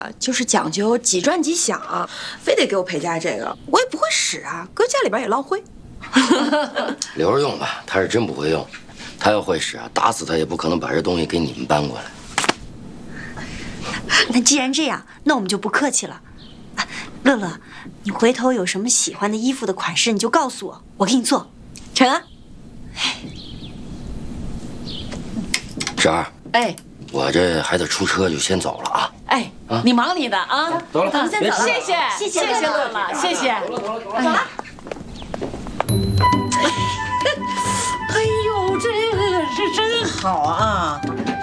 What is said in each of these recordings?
就是讲究即赚即享，非得给我陪嫁这个，我也不会使啊，搁家里边也落灰。 留着用吧，他是真不会用。他要会使啊，打死他也不可能把这东西给你们搬过来。 那既然这样，那我们就不客气了。乐乐，你回头有什么喜欢的衣服的款式，你就告诉我，我给你做。 成啊。 婶儿， 哎， 我这还得出车，就先走了啊。 哎，你忙你的啊， 走了， 咱们先走了。谢谢， 谢谢乐乐，谢谢。 走了。 哎呦，这个是真好啊！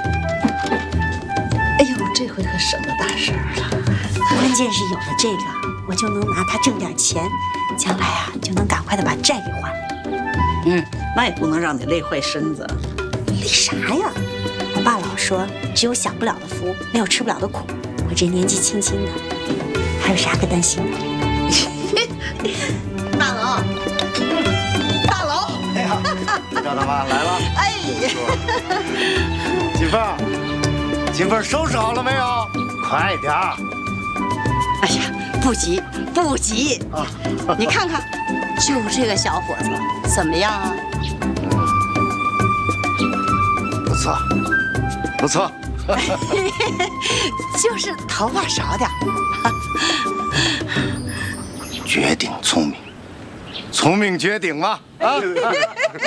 哎呦，这回可省了大事了。 关键是有了这个，我就能拿它挣点钱，将来啊就能赶快的把债给还了。 那也不能让你累坏身子。 累啥呀？我爸老说，只有享不了的福，没有吃不了的苦。我这年纪轻轻的，还有啥可担心的？ 大佬，大佬， 哎呀，赵大妈来了。 哎， 金凤收拾好了没有？快点儿！ 哎呀，不急不急啊！你看看，就这个小伙子怎么样啊？ 不错，不错。 就是头发少点。 绝顶聪明，聪明绝顶嘛！啊！